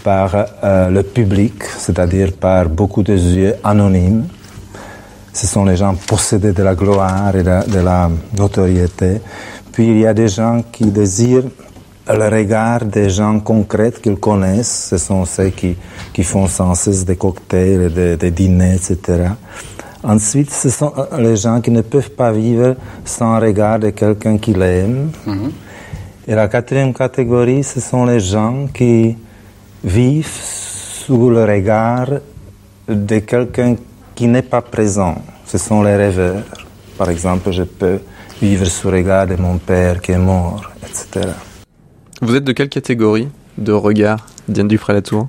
par le public, c'est-à-dire par beaucoup de yeux anonymes. Ce sont les gens possédés de la gloire et de la notoriété. Puis il y a des gens qui désirent le regard des gens concrets qu'ils connaissent. Ce sont ceux qui font sans cesse des cocktails, des dîners, etc. Ensuite, ce sont les gens qui ne peuvent pas vivre sans regard de quelqu'un qui l'aime. Mm-hmm. Et la quatrième catégorie, ce sont les gens qui vivent sous le regard de quelqu'un qui n'est pas présent. Ce sont les rêveurs. Par exemple, je peux vivre sous le regard de mon père qui est mort, etc. Vous êtes de quelle catégorie de regard, Diane Dufresne-Latour?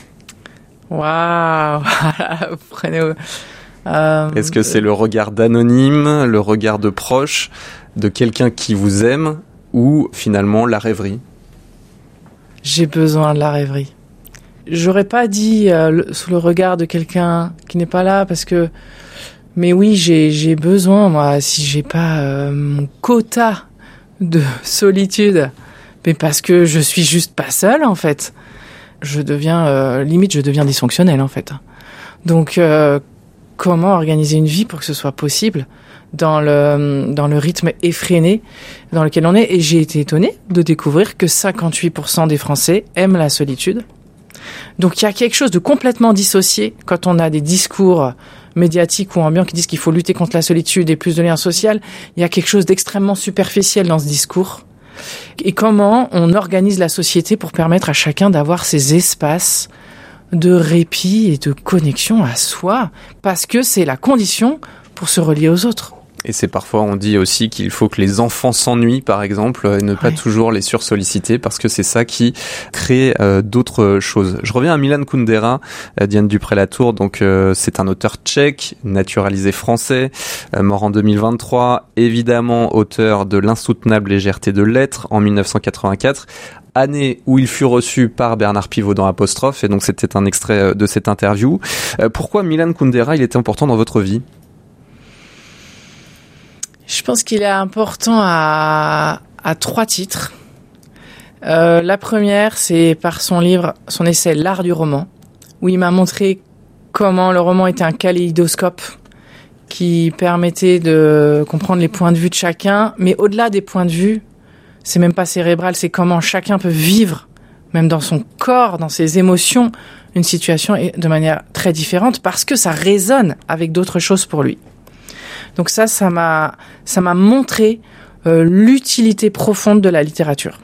Waouh. Prenez... Est-ce que c'est le regard d'anonyme, le regard de proche, de quelqu'un qui vous aime, ou finalement la rêverie? J'ai besoin de la rêverie. J'aurais pas dit sous le regard de quelqu'un qui n'est pas là, parce que... Mais oui, j'ai besoin, moi, si j'ai pas mon quota de solitude, mais parce que je suis juste pas seule, en fait. Je deviens, limite, je deviens dysfonctionnelle, en fait. Donc... comment organiser une vie pour que ce soit possible dans le rythme effréné dans lequel on est. Et j'ai été étonnée de découvrir que 58% des Français aiment la solitude. Donc il y a quelque chose de complètement dissocié quand on a des discours médiatiques ou ambiants qui disent qu'il faut lutter contre la solitude et plus de liens sociaux. Il y a quelque chose d'extrêmement superficiel dans ce discours. Et comment on organise la société pour permettre à chacun d'avoir ses espaces de répit et de connexion à soi, parce que c'est la condition pour se relier aux autres. Et c'est parfois, on dit aussi qu'il faut que les enfants s'ennuient, par exemple, et ne pas toujours les sursolliciter, parce que c'est ça qui crée d'autres choses. Je reviens à Milan Kundera, Diane Dufresne-Latour, donc c'est un auteur tchèque, naturalisé français, mort en 2023, évidemment auteur de L'insoutenable légèreté de l'être en 1984, année où il fut reçu par Bernard Pivot dans Apostrophe, et donc c'était un extrait de cette interview. Pourquoi Milan Kundera, il était important dans votre vie? Je pense qu'il est important à 3 titres. La première, c'est par son livre, son essai L'art du roman, où il m'a montré comment le roman était un kaléidoscope qui permettait de comprendre les points de vue de chacun, mais au-delà des points de vue, c'est même pas cérébral, c'est comment chacun peut vivre, même dans son corps, dans ses émotions, une situation de manière très différente, parce que ça résonne avec d'autres choses pour lui. Donc ça m'a montré l'utilité profonde de la littérature.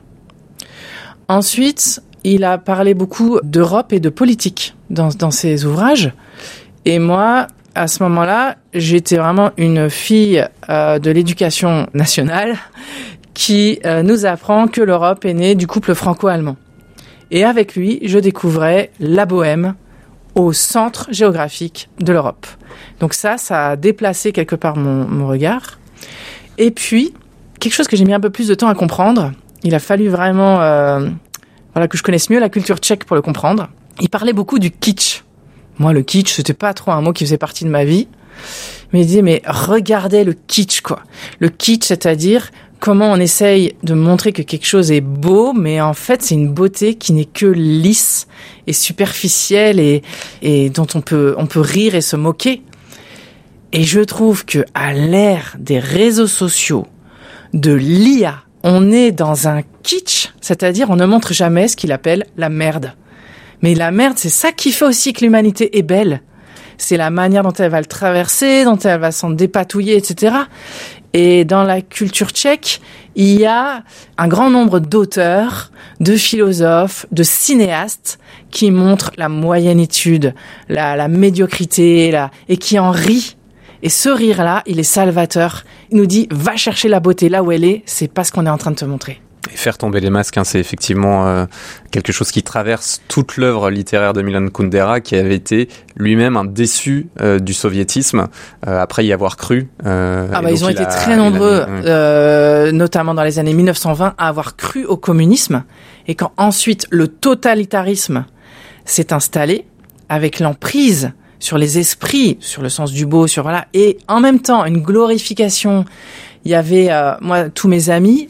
Ensuite, il a parlé beaucoup d'Europe et de politique dans ses ouvrages. Et moi, à ce moment-là, j'étais vraiment une fille de l'éducation nationale qui nous apprend que l'Europe est née du couple franco-allemand. Et avec lui, je découvrais la Bohème au centre géographique de l'Europe. Donc ça a déplacé quelque part mon regard. Et puis, quelque chose que j'ai mis un peu plus de temps à comprendre, il a fallu vraiment que je connaisse mieux la culture tchèque pour le comprendre. Il parlait beaucoup du kitsch. Moi, le kitsch, c'était pas trop un mot qui faisait partie de ma vie. Mais il disait, mais regardez le kitsch, quoi. Le kitsch, c'est-à-dire comment on essaye de montrer que quelque chose est beau, mais en fait, c'est une beauté qui n'est que lisse et superficielle et dont on peut rire et se moquer. Et je trouve que à l'ère des réseaux sociaux, de l'IA, on est dans un kitsch, c'est-à-dire on ne montre jamais ce qu'il appelle la merde. Mais la merde, c'est ça qui fait aussi que l'humanité est belle. C'est la manière dont elle va le traverser, dont elle va s'en dépatouiller, etc. Et dans la culture tchèque, il y a un grand nombre d'auteurs, de philosophes, de cinéastes qui montrent la moyennitude, la médiocrité, et qui en rient. Et ce rire-là, il est salvateur. Il nous dit, va chercher la beauté là où elle est, c'est pas ce qu'on est en train de te montrer. Et faire tomber les masques, c'est effectivement quelque chose qui traverse toute l'œuvre littéraire de Milan Kundera, qui avait été lui-même un déçu du soviétisme, après y avoir cru. Ils ont été très nombreux, notamment dans les années 1920, à avoir cru au communisme. Et quand ensuite le totalitarisme s'est installé, avec l'emprise sur les esprits, sur le sens du beau, et en même temps une glorification. Il y avait, moi, tous mes amis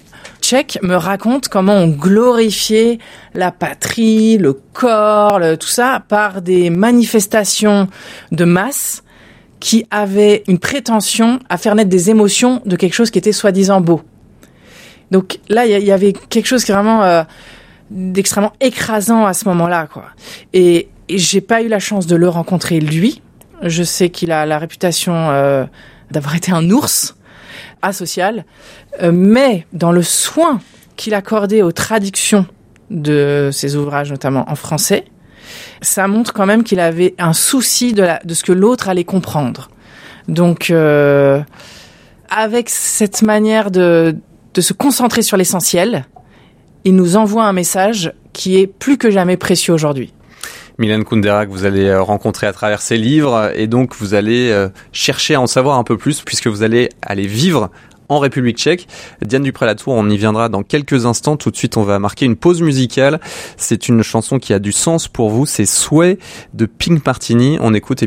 tchèque me raconte comment on glorifiait la patrie, le corps, tout ça, par des manifestations de masse qui avaient une prétention à faire naître des émotions de quelque chose qui était soi-disant beau. Donc là, il y avait quelque chose qui est vraiment d'extrêmement écrasant à ce moment-là, quoi. Et j'ai pas eu la chance de le rencontrer lui. Je sais qu'il a la réputation d'avoir été un ours asocial, mais dans le soin qu'il accordait aux traductions de ses ouvrages, notamment en français, ça montre quand même qu'il avait un souci de ce que l'autre allait comprendre. Donc, avec cette manière de se concentrer sur l'essentiel, il nous envoie un message qui est plus que jamais précieux aujourd'hui. Milan Kundera, que vous allez rencontrer à travers ses livres, et donc vous allez chercher à en savoir un peu plus puisque vous allez aller vivre en République tchèque. Diane Dupré-Latour, on y viendra dans quelques instants. Tout de suite, on va marquer une pause musicale. C'est une chanson qui a du sens pour vous, c'est Souhait de Pink Martini. On écoute